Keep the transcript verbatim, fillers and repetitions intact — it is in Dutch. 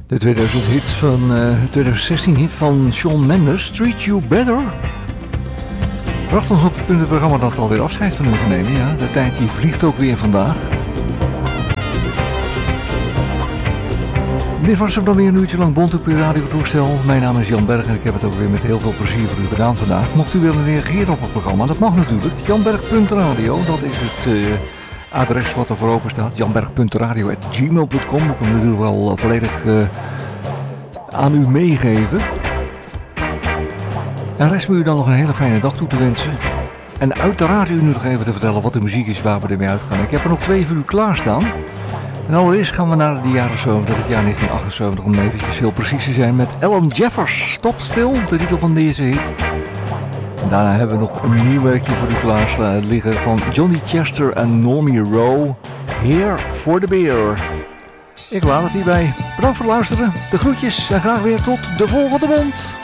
De tweeduizend hit van, uh, twintig zestien hit van Shawn Mendes, Treat You Better. Bracht ons op het punt het programma dat alweer afscheid van u te nemen. Ja, de tijd die vliegt ook weer vandaag. Dit was ook dan weer een uurtje lang Bond op uw radiotoestel. Mijn naam is Jan Berg en ik heb het ook weer met heel veel plezier voor u gedaan vandaag. Mocht u willen reageren op het programma, dat mag natuurlijk. janberg punt radio, dat is het uh, adres wat er voor open staat. janberg punt radio apenstaartje gmail punt com. Ik kan u natuurlijk wel uh, volledig uh, aan u meegeven. En rest me u dan nog een hele fijne dag toe te wensen. En uiteraard u nu nog even te vertellen wat de muziek is waar we ermee uitgaan. Ik heb er nog twee voor u klaarstaan. En allereerst gaan we naar de jaren zeventig, het jaar negentien achtenzeventig, om eventjes heel precies te zijn, met Alan Jeffers. Stop stil, de titel van deze hit. En daarna hebben we nog een nieuw werkje voor u klaar liggen van Johnny Chester en Normie Rowe. Here for the Beer. Ik laat het hierbij. Bedankt voor het luisteren, de groetjes en graag weer tot de volgende Bond.